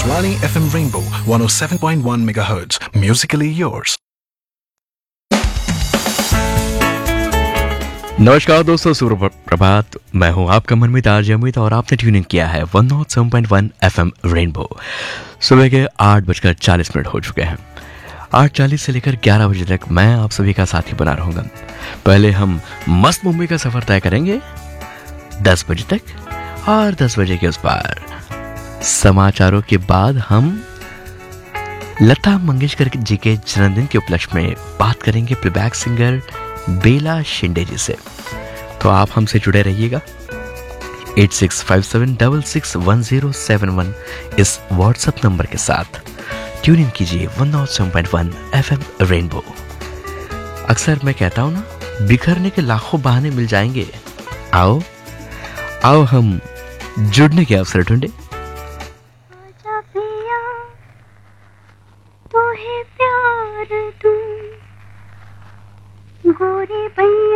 Akashvani FM Rainbow 107.1 MHz. Musically yours. नमस्कार दोस्तों, सुबह प्रभात। मैं हूं आपका मनमीत आरजे अमित और आपने ट्यून इन किया है 107.1 FM रेनबो। सुबह के 8:40 हो चुके हैं। 8:40 से लेकर 11 बजे तक मैं आप सभी का साथी बना रहूंगा। पहले हम मस्त मुंबई का सफर तय करेंगे 10 बजे तक और 10 बजे के उस पार समाचारों के बाद हम लता मंगेशकर जी के जन्मदिन के उपलक्ष्य में बात करेंगे प्लेबैक सिंगर बेला शिंदे जी से। तो आप हमसे जुड़े रहिएगा 8657661071 इस व्हाट्सएप नंबर के साथ। ट्यून इन कीजिए 107.1 FM रेनबो। अक्सर मैं कहता हूं ना, बिखरने के लाखों बहाने मिल जाएंगे। आओ आओ हम जुड़ने के अवसर ढूंढे। आजा पिया, तोहे प्यार दूं, गोरी भैया